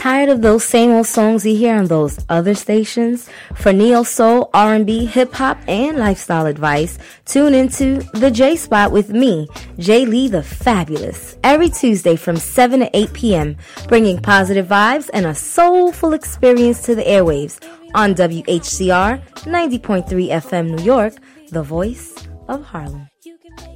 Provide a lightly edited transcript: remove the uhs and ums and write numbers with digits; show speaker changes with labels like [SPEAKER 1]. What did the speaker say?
[SPEAKER 1] Tired of those same old songs you hear on those other stations? For neo-soul, R&B, hip-hop, and lifestyle advice, tune into The J Spot with me, Jay Lee the Fabulous, every Tuesday from 7 to 8 p.m., bringing positive vibes and a soulful experience to the airwaves on WHCR 90.3 FM New York, the voice of Harlem.